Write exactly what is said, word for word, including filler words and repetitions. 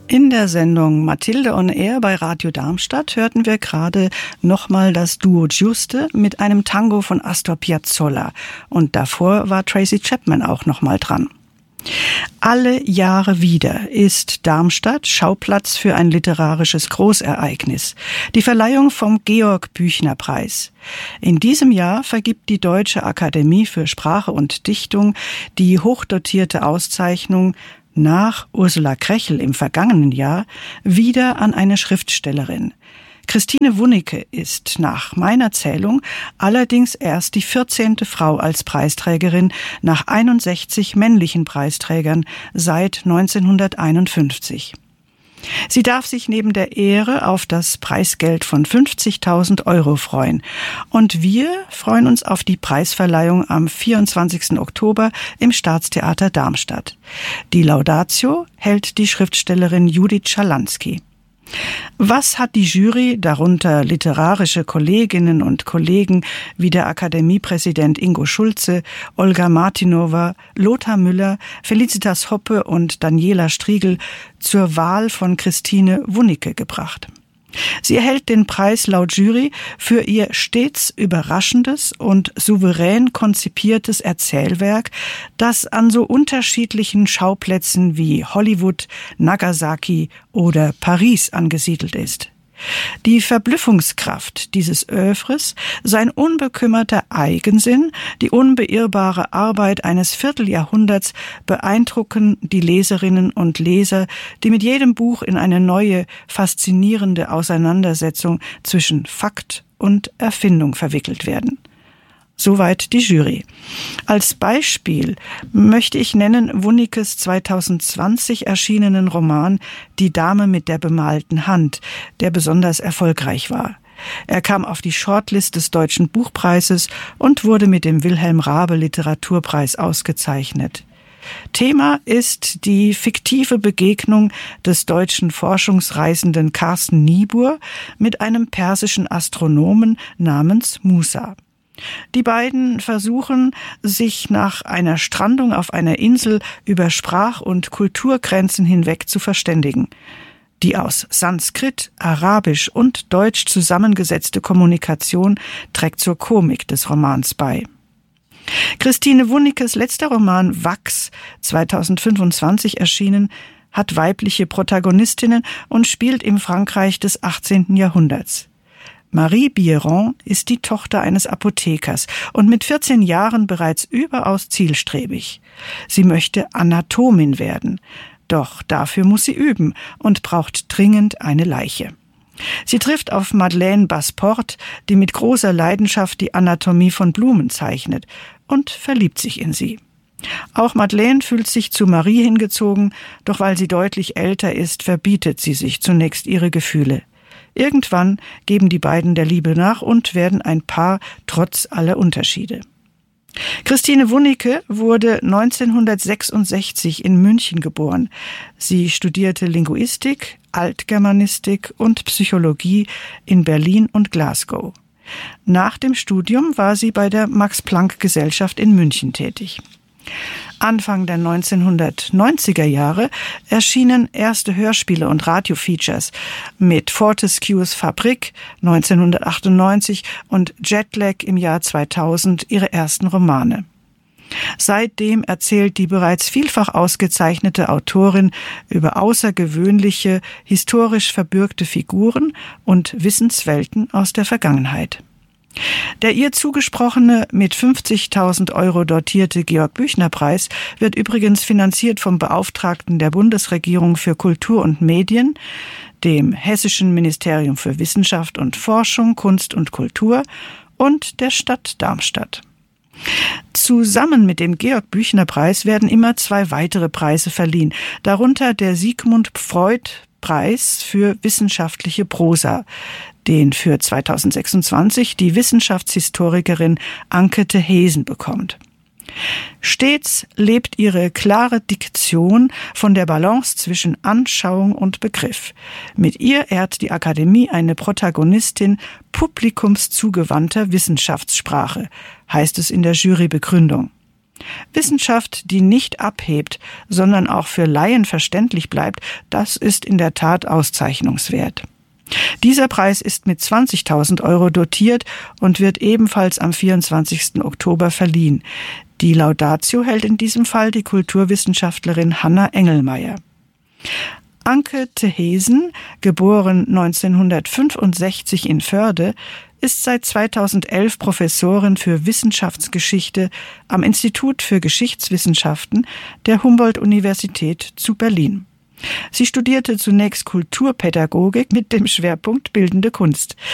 In der Sendung Mathilde on Air bei Radio Darmstadt hörten wir gerade nochmal das Duo Giuste mit einem Tango von Astor Piazzolla. Und davor war Tracy Chapman auch nochmal dran. Alle Jahre wieder ist Darmstadt Schauplatz für ein literarisches Großereignis, die Verleihung vom Georg-Büchner-Preis. In diesem Jahr vergibt die Deutsche Akademie für Sprache und Dichtung die hochdotierte Auszeichnung nach Ursula Krechel im vergangenen Jahr wieder an eine Schriftstellerin. Christine Wunicke ist nach meiner Zählung allerdings erst die vierzehnte Frau als Preisträgerin nach einundsechzig männlichen Preisträgern seit neunzehnhunderteinundfünfzig. Sie darf sich neben der Ehre auf das Preisgeld von fünfzigtausend Euro freuen. Und wir freuen uns auf die Preisverleihung am vierundzwanzigsten Oktober im Staatstheater Darmstadt. Die Laudatio hält die Schriftstellerin Judith Schalansky. Was hat die Jury, darunter literarische Kolleginnen und Kollegen wie der Akademiepräsident Ingo Schulze, Olga Martinova, Lothar Müller, Felicitas Hoppe und Daniela Striegel, zur Wahl von Christine Wunicke gebracht? Sie erhält den Preis laut Jury für ihr stets überraschendes und souverän konzipiertes Erzählwerk, das an so unterschiedlichen Schauplätzen wie Hollywood, Nagasaki oder Paris angesiedelt ist. Die Verblüffungskraft dieses Œuvres, sein unbekümmerter Eigensinn, die unbeirrbare Arbeit eines Vierteljahrhunderts beeindrucken die Leserinnen und Leser, die mit jedem Buch in eine neue, faszinierende Auseinandersetzung zwischen Fakt und Erfindung verwickelt werden. Soweit die Jury. Als Beispiel möchte ich nennen Wunickes zweitausendzwanzig erschienenen Roman Die Dame mit der bemalten Hand, der besonders erfolgreich war. Er kam auf die Shortlist des Deutschen Buchpreises und wurde mit dem Wilhelm Raabe Literaturpreis ausgezeichnet. Thema ist die fiktive Begegnung des deutschen Forschungsreisenden Carsten Niebuhr mit einem persischen Astronomen namens Musa. Die beiden versuchen, sich nach einer Strandung auf einer Insel über Sprach- und Kulturgrenzen hinweg zu verständigen. Die aus Sanskrit, Arabisch und Deutsch zusammengesetzte Kommunikation trägt zur Komik des Romans bei. Christine Wunickes letzter Roman Wachs, zweitausendfünfundzwanzig erschienen, hat weibliche Protagonistinnen und spielt im Frankreich des achtzehnten Jahrhunderts. Marie Bieron ist die Tochter eines Apothekers und mit vierzehn Jahren bereits überaus zielstrebig. Sie möchte Anatomin werden, doch dafür muss sie üben und braucht dringend eine Leiche. Sie trifft auf Madeleine Basport, die mit großer Leidenschaft die Anatomie von Blumen zeichnet, und verliebt sich in sie. Auch Madeleine fühlt sich zu Marie hingezogen, doch weil sie deutlich älter ist, verbietet sie sich zunächst ihre Gefühle. Irgendwann geben die beiden der Liebe nach und werden ein Paar trotz aller Unterschiede. Christine Wunicke wurde neunzehnhundertsechsundsechzig in München geboren. Sie studierte Linguistik, Altgermanistik und Psychologie in Berlin und Glasgow. Nach dem Studium war sie bei der Max-Planck-Gesellschaft in München tätig. Anfang der neunzehnhundertneunziger Jahre erschienen erste Hörspiele und Radiofeatures mit Fortescues Fabrik neunzehnhundertachtundneunzig und Jetlag im Jahr zweitausend ihre ersten Romane. Seitdem erzählt die bereits vielfach ausgezeichnete Autorin über außergewöhnliche, historisch verbürgte Figuren und Wissenswelten aus der Vergangenheit. Der ihr zugesprochene, mit fünfzigtausend Euro dotierte Georg-Büchner-Preis wird übrigens finanziert vom Beauftragten der Bundesregierung für Kultur und Medien, dem Hessischen Ministerium für Wissenschaft und Forschung, Kunst und Kultur und der Stadt Darmstadt. Zusammen mit dem Georg-Büchner-Preis werden immer zwei weitere Preise verliehen, darunter der Sigmund Freud-Preis für wissenschaftliche Prosa, den für zweitausendsechsundzwanzig die Wissenschaftshistorikerin Anke Hesen bekommt. Stets lebt ihre klare Diktion von der Balance zwischen Anschauung und Begriff. Mit ihr ehrt die Akademie eine Protagonistin publikumszugewandter Wissenschaftssprache, heißt es in der Jurybegründung. Wissenschaft, die nicht abhebt, sondern auch für Laien verständlich bleibt, das ist in der Tat auszeichnungswert. Dieser Preis ist mit zwanzigtausend Euro dotiert und wird ebenfalls am vierundzwanzigsten Oktober verliehen. Die Laudatio hält in diesem Fall die Kulturwissenschaftlerin Hanna Engelmeier. Anke Thehesen, geboren neunzehnhundertfünfundsechzig in Förde, ist seit zweitausendelf Professorin für Wissenschaftsgeschichte am Institut für Geschichtswissenschaften der Humboldt-Universität zu Berlin. Sie studierte zunächst Kulturpädagogik mit dem Schwerpunkt Bildende Kunst.